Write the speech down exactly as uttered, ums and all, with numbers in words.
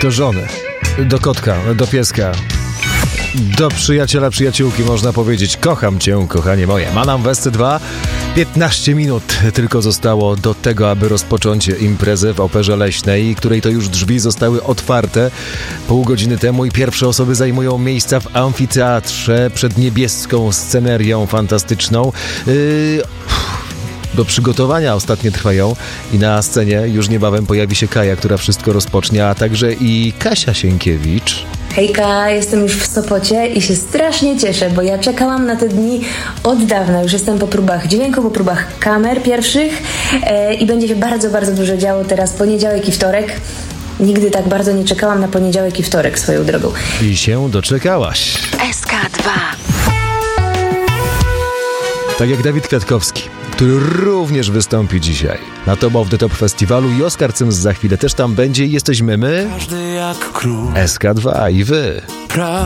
do żony, do kotka, do pieska, do przyjaciela, przyjaciółki można powiedzieć: kocham cię, kochanie moje. Manam w S C dwa. piętnaście minut tylko zostało do tego, aby rozpocząć imprezę w Operze Leśnej, której to już drzwi zostały otwarte pół godziny temu i pierwsze osoby zajmują miejsca w amfiteatrze przed niebieską scenerią fantastyczną. Yy... Do przygotowania ostatnie trwają i na scenie już niebawem pojawi się Kaja, która wszystko rozpocznie, a także i Kasia Sienkiewicz. Hejka, jestem już w Sopocie i się strasznie cieszę, bo ja czekałam na te dni od dawna. Już jestem po próbach dźwięku, po próbach kamer pierwszych e, i będzie się bardzo, bardzo dużo działo teraz poniedziałek i wtorek. Nigdy tak bardzo nie czekałam na poniedziałek i wtorek swoją drogą. I się doczekałaś. S K dwa. Tak jak Dawid Kwiatkowski, który również wystąpi dzisiaj na Top of the Top Festiwalu, i Oskar Cyms za chwilę też tam będzie i jesteśmy my, Każdy jak król. S K dwa i wy.